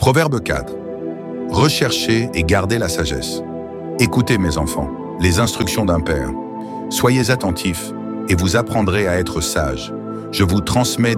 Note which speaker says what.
Speaker 1: Proverbe 4. Recherchez et gardez la sagesse. Écoutez, mes enfants, les instructions d'un père. Soyez attentifs et vous apprendrez à être sages. Je vous transmets